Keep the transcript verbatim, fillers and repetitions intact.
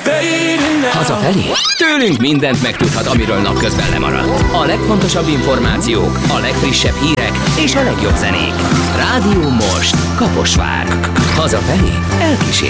Hazafelé? Tőlünk mindent megtudhat, amiről napközben lemaradt. A legfontosabb információk, a legfrissebb hírek és a legjobb zenék. Rádió Most, Kaposvár. Hazafelé elkísér.